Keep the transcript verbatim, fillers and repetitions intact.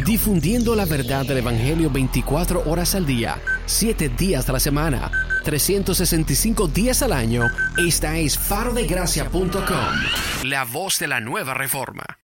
Difundiendo la verdad del Evangelio veinticuatro horas al día, siete días a la semana, trescientos sesenta y cinco días al año. Esta es faro de gracia punto com, la voz de la nueva reforma.